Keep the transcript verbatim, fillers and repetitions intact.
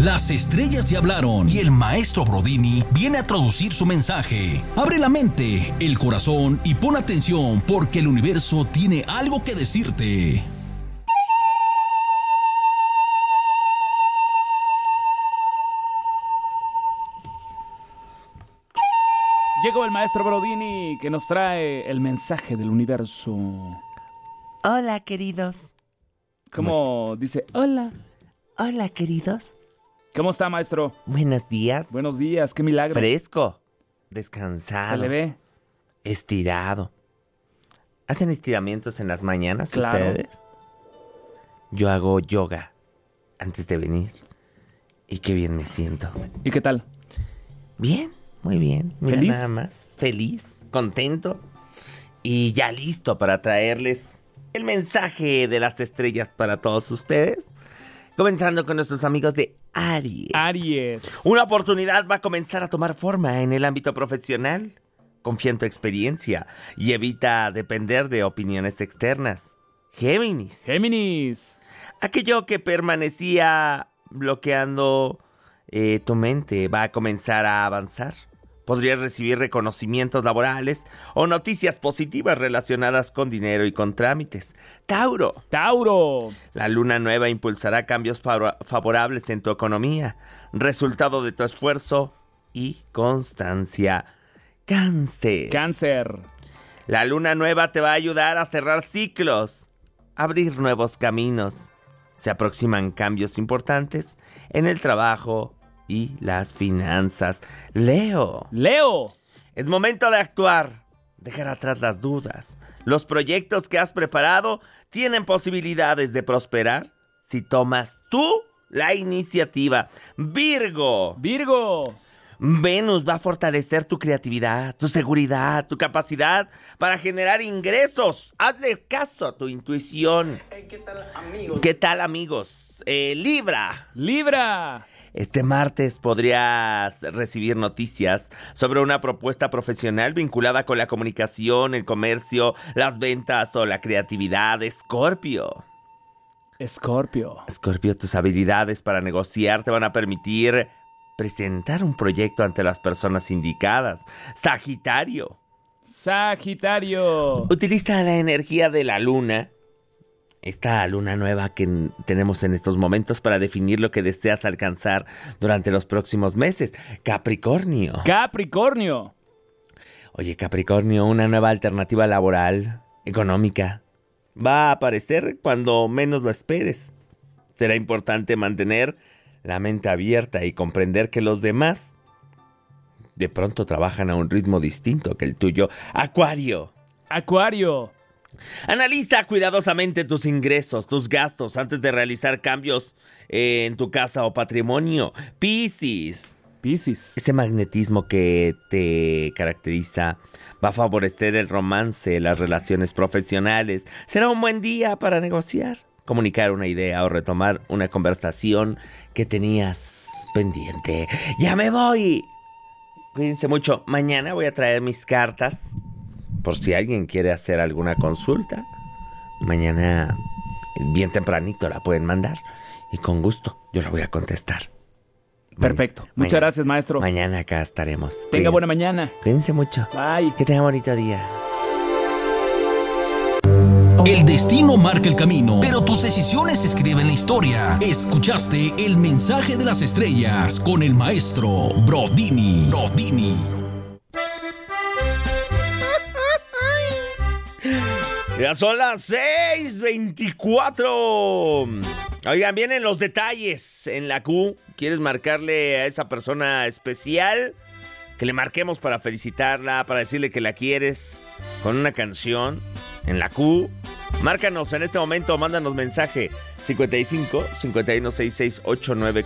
Las estrellas ya hablaron y el maestro Brodini viene a traducir su mensaje. Abre la mente, el corazón y pon atención porque el universo tiene algo que decirte. Llegó el maestro Brodini que nos trae el mensaje del universo. Hola, queridos. ¿Cómo dice? Hola. Hola, queridos. ¿Cómo está, maestro? Buenos días. Buenos días, qué milagro. Fresco. Descansado. Se le ve. Estirado. ¿Hacen estiramientos en las mañanas Claro. ustedes? Yo hago yoga antes de venir. Y qué bien me siento. ¿Y qué tal? Bien, muy bien. Mira, ¿Feliz? nada más. Feliz, contento. Y ya listo para traerles el mensaje de las estrellas para todos ustedes. Comenzando con nuestros amigos de Aries. Aries. Una oportunidad va a comenzar a tomar forma en el ámbito profesional. Confía en tu experiencia y evita depender de opiniones externas. Géminis. Géminis. Aquello que permanecía bloqueando eh, tu mente va a comenzar a avanzar. Podrías recibir reconocimientos laborales o noticias positivas relacionadas con dinero y con trámites. Tauro. Tauro. La luna nueva impulsará cambios favor- favorables en tu economía, resultado de tu esfuerzo y constancia. Cáncer. Cáncer. La luna nueva te va a ayudar a cerrar ciclos, abrir nuevos caminos. Se aproximan cambios importantes en el trabajo y las finanzas. Leo. Leo. Es momento de actuar, dejar atrás las dudas. Los proyectos que has preparado tienen posibilidades de prosperar si tomas tú la iniciativa. Virgo. Virgo. Venus va a fortalecer tu creatividad, tu seguridad, tu capacidad para generar ingresos. Hazle caso a tu intuición. Hey, ¿qué tal, amigos? ¿Qué tal, amigos? Eh, Libra. Libra. Este martes podrías recibir noticias sobre una propuesta profesional vinculada con la comunicación, el comercio, las ventas o la creatividad. Escorpio. Escorpio. Escorpio, tus habilidades para negociar te van a permitir presentar un proyecto ante las personas indicadas. Sagitario. Sagitario. Utiliza la energía de la luna, esta luna nueva que n- tenemos en estos momentos, para definir lo que deseas alcanzar durante los próximos meses. Capricornio. Capricornio. Oye, Capricornio, una nueva alternativa laboral, económica, va a aparecer cuando menos lo esperes. Será importante mantener la mente abierta y comprender que los demás de pronto trabajan a un ritmo distinto que el tuyo. Acuario. Acuario. Analiza cuidadosamente tus ingresos, tus gastos antes de realizar cambios eh, en tu casa o patrimonio. Piscis. Piscis. Ese magnetismo que te caracteriza va a favorecer el romance, las relaciones profesionales. Será un buen día para negociar, comunicar una idea o retomar una conversación que tenías pendiente. ¡Ya me voy! Cuídense mucho. Mañana voy a traer mis cartas por si alguien quiere hacer alguna consulta. Mañana, bien tempranito, la pueden mandar y con gusto yo la voy a contestar. Perfecto. Mañana- Muchas gracias, maestro. Mañana acá estaremos. Tenga Cuídense. buena mañana. Cuídense mucho. Bye. Que tengan bonito día. El destino marca el camino, pero tus decisiones escriben la historia. Escuchaste el mensaje de las estrellas con el maestro Brodini. Brodini. Ya son las seis veinticuatro. Oigan, vienen los detalles en la Q. ¿Quieres marcarle a esa persona especial? Que le marquemos para felicitarla, para decirle que la quieres con una canción en la Q. Márcanos en este momento, mándanos mensaje cincuenta y cinco, cincuenta y uno, sesenta y seis, ochenta y nueve